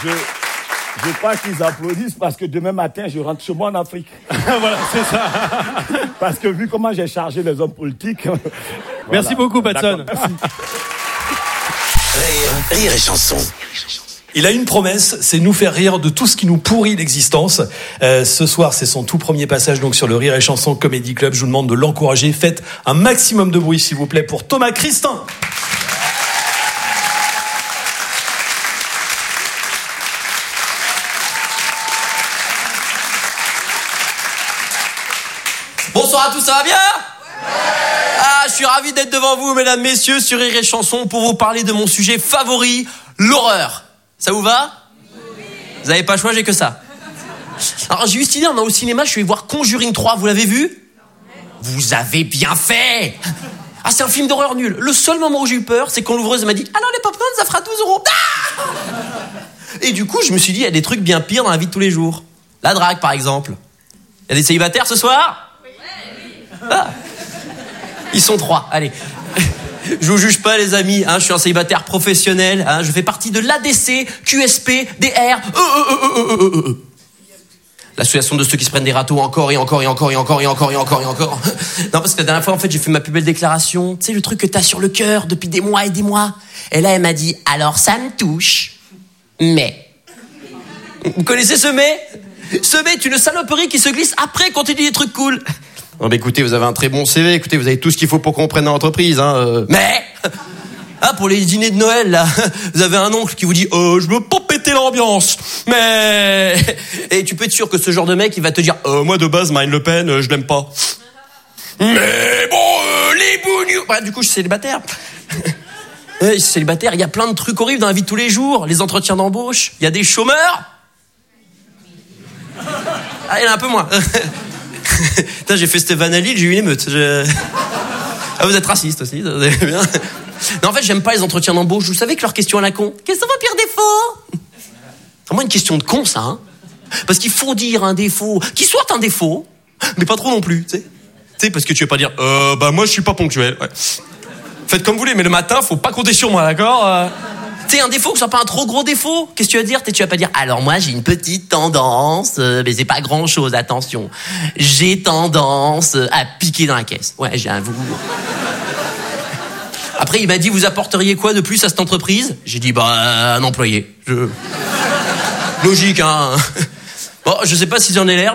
Je crois qu'ils applaudissent parce que demain matin, je rentre chez moi en Afrique. Voilà, c'est ça. Parce que vu comment j'ai chargé les hommes politiques... Voilà. Merci beaucoup, Patson. Rire et chanson. Il a une promesse, c'est nous faire rire de tout ce qui nous pourrit l'existence. Ce soir, c'est son tout premier passage donc sur le Rire et Chanson Comedy Club. Je vous demande de l'encourager. Faites un maximum de bruit, s'il vous plaît, pour Thomas Christin. Bonsoir à tous, ça va bien ? Ah, je suis ravi d'être devant vous, mesdames, messieurs, sur Rire et Chanson pour vous parler de mon sujet favori, l'horreur. Ça vous va ? Vous n'avez pas le choix, j'ai que ça. Alors, j'ai eu cette idée, on est au cinéma, je suis allé voir Conjuring 3, vous l'avez vu ? Vous avez bien fait ! Ah, c'est un film d'horreur nul. Le seul moment où j'ai eu peur, c'est quand l'ouvreuse m'a dit « Alors, les popcorn, ça fera 12 €. Ah !» Et du coup, je me suis dit, il y a des trucs bien pires dans la vie de tous les jours. La drague, par exemple. Il y a des célibataires ce soir ? Ah. Ils sont 3, allez. Je vous juge pas, les amis, je suis un célibataire professionnel, je fais partie de l'ADC, QSP, DR, l'association de ceux qui se prennent des râteaux encore et encore et encore et encore et encore et encore et encore. Non, parce que la dernière fois, en fait, j'ai fait ma plus belle déclaration. Tu sais, le truc que t'as sur le cœur depuis des mois et des mois. Et là, elle m'a dit, alors ça me touche, mais... Vous connaissez ce mais ? Ce mais est une saloperie qui se glisse après quand tu dis des trucs cool. Non, mais écoutez, vous avez un très bon CV. Écoutez, vous avez tout ce qu'il faut pour qu'on prenne dans l'entreprise. Mais pour les dîners de Noël, là, vous avez un oncle qui vous dit je veux pas péter l'ambiance. Mais et tu peux être sûr que ce genre de mec, il va te dire moi de base, Marine Le Pen, je l'aime pas. Mais bon, les bougnous. Ouais, du coup, je suis célibataire. Je suis célibataire. Il y a plein de trucs horribles dans la vie de tous les jours. Les entretiens d'embauche. Il y a des chômeurs. Ah, il y en a un peu moins. Putain, j'ai fait Stéphane à Lille, j'ai eu une émeute. Ah, vous êtes raciste aussi, bien. Non, en fait, j'aime pas les entretiens d'embauche. Vous savez que leurs questions à la con. Quels sont vos pires défauts ? C'est vraiment une question de con, ça, Parce qu'il faut dire un défaut qui soit un défaut, mais pas trop non plus, tu sais, parce que tu veux pas dire, moi, je suis pas ponctuel. Ouais. Faites comme vous voulez, mais le matin, faut pas compter sur moi, d'accord ? Tu sais, un défaut, que ce soit pas un trop gros défaut. Qu'est-ce que tu vas dire ? Tu vas pas dire, alors moi, j'ai une petite tendance, mais c'est pas grand chose, attention. J'ai tendance à piquer dans la caisse. Ouais, j'avoue. Après, il m'a dit, vous apporteriez quoi de plus à cette entreprise ? J'ai dit, un employé. Logique, Bon, je sais pas si j'en ai l'air.